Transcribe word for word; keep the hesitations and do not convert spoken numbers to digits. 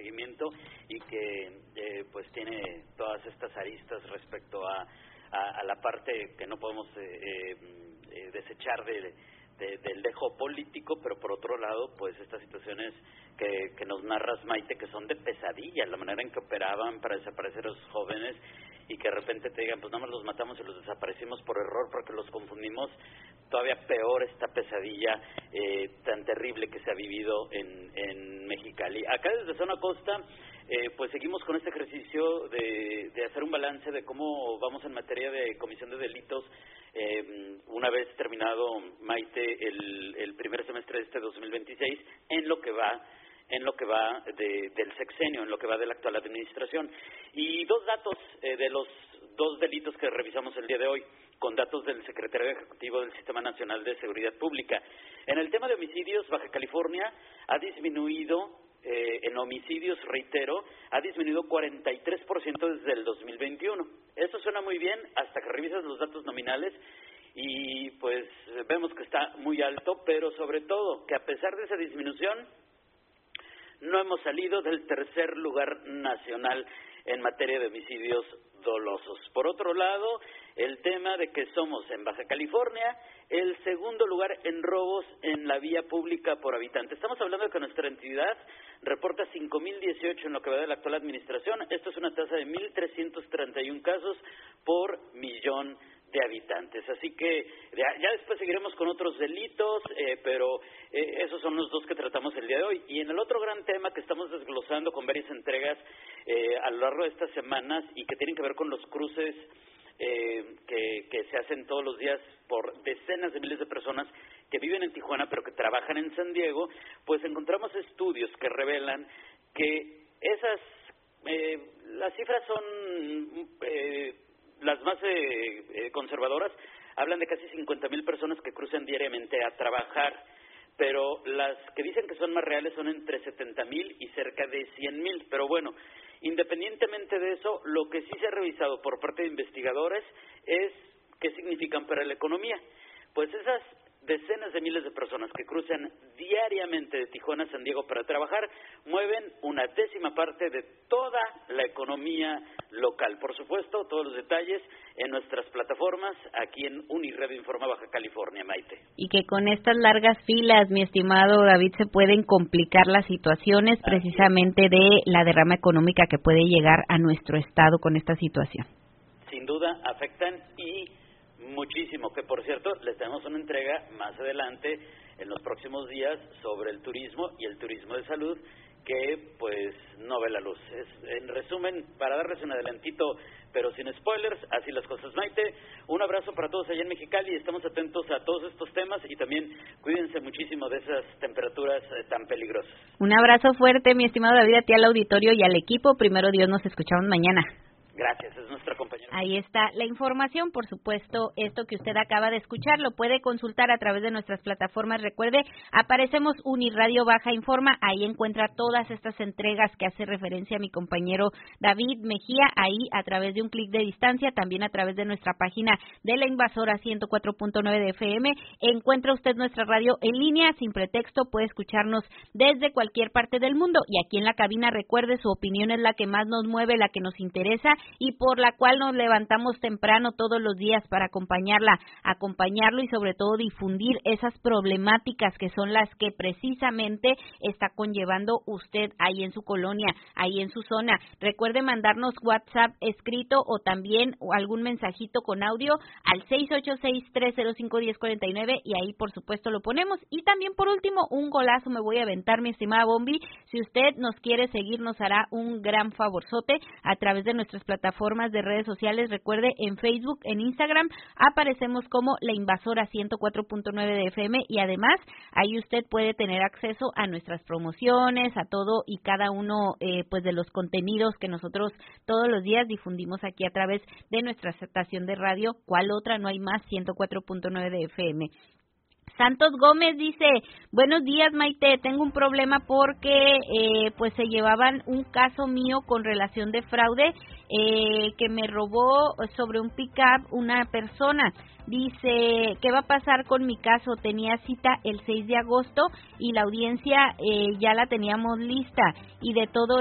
seguimiento y que eh, pues tiene todas estas aristas respecto a, a, a la parte que no podemos eh, eh, desechar de, de, del dejo político, pero por otro lado, pues estas situaciones que, que nos narras, Maite, que son de pesadilla, la manera en que operaban para desaparecer a los jóvenes y que de repente te digan, pues nada más los matamos y los desaparecimos por error porque los confundimos. Todavía peor esta pesadilla eh, tan terrible que se ha vivido en, en Mexicali. Acá desde Zona Costa, eh, pues seguimos con este ejercicio de, de hacer un balance de cómo vamos en materia de comisión de delitos, eh, una vez terminado, Maite, el, el primer semestre de este dos mil veintiséis, en lo que va en lo que va de, del sexenio, en lo que va de la actual administración. Y dos datos eh, de los dos delitos que revisamos el día de hoy, con datos del Secretario Ejecutivo del Sistema Nacional de Seguridad Pública. En el tema de homicidios, Baja California ha disminuido, eh, en homicidios, reitero, ha disminuido cuarenta y tres por ciento desde el dos mil veintiuno. Eso suena muy bien hasta que revisas los datos nominales y pues vemos que está muy alto, pero sobre todo que a pesar de esa disminución, no hemos salido del tercer lugar nacional en materia de homicidios dolosos. Por otro lado, el tema de que somos en Baja California el segundo lugar en robos en la vía pública por habitante. Estamos hablando de que nuestra entidad reporta cinco mil dieciocho en lo que va de la actual administración. Esto es una tasa de mil trescientos treinta y uno casos por millón de habitantes. Así que ya, ya después seguiremos con otros delitos, eh, pero eh, esos son los dos que tratamos el día de hoy. Y en el otro gran tema que estamos desglosando con varias entregas eh, a lo largo de estas semanas y que tienen que ver con los cruces eh, que, que se hacen todos los días por decenas de miles de personas que viven en Tijuana pero que trabajan en San Diego, pues encontramos estudios que revelan que esas, eh, las cifras son eh, las más eh, eh, conservadoras, hablan de casi cincuenta mil personas que cruzan diariamente a trabajar, pero las que dicen que son más reales son entre setenta mil y cerca de cien mil. Pero bueno, independientemente de eso, lo que sí se ha revisado por parte de investigadores es qué significan para la economía. Pues esas decenas de miles de personas que cruzan diariamente de Tijuana a San Diego para trabajar mueven una décima parte de toda la economía local. Por supuesto, todos los detalles en nuestras plataformas aquí en Uniradio Informa Baja California, Maite. Y que con estas largas filas, mi estimado David, se pueden complicar las situaciones precisamente de la derrama económica que puede llegar a nuestro estado con esta situación. Sin duda afectan y muchísimo, que por cierto les tenemos una entrega más adelante en los próximos días sobre el turismo y el turismo de salud que pues no ve la luz. Es, en resumen, para darles un adelantito, pero sin spoilers, así las cosas, Maite. Un abrazo para todos allá en Mexicali y estamos atentos a todos estos temas y también cuídense muchísimo de esas temperaturas eh, tan peligrosas. Un abrazo fuerte, mi estimado David, a ti, al auditorio y al equipo. Primero Dios, nos escuchamos mañana. Gracias, es nuestra compañera. Ahí está la información, por supuesto, esto que usted acaba de escuchar lo puede consultar a través de nuestras plataformas. Recuerde, aparecemos Uniradio Baja Informa, ahí encuentra todas estas entregas que hace referencia a mi compañero David Mejía, ahí a través de un clic de distancia, también a través de nuestra página de La Invasora ciento cuatro punto nueve de F M. Encuentra usted nuestra radio en línea, sin pretexto, puede escucharnos desde cualquier parte del mundo y aquí en la cabina, recuerde, su opinión es la que más nos mueve, la que nos interesa y por la cual nos levantamos temprano todos los días para acompañarla, acompañarlo y sobre todo difundir esas problemáticas que son las que precisamente está conllevando usted ahí en su colonia, ahí en su zona. Recuerde mandarnos WhatsApp escrito o también algún mensajito con audio al seis ocho seis, tres cero cinco, uno cero cuatro nueve y ahí por supuesto lo ponemos. Y también por último, un golazo me voy a aventar, mi estimada Bombi. Si usted nos quiere seguir, nos hará un gran favorzote a través de nuestras plataformas de redes sociales. Recuerde, en Facebook, en Instagram, aparecemos como La Invasora ciento cuatro punto nueve de F M y además ahí usted puede tener acceso a nuestras promociones, a todo y cada uno eh, pues de los contenidos que nosotros todos los días difundimos aquí a través de nuestra estación de radio. ¿Cuál otra? No hay más, ciento cuatro punto nueve de F M. Santos Gómez dice, buenos días Maite, tengo un problema porque eh, pues se llevaban un caso mío con relación de fraude eh, que me robó sobre un pick-up una persona. Dice, ¿qué va a pasar con mi caso? Tenía cita el seis de agosto y la audiencia eh, ya la teníamos lista y de todo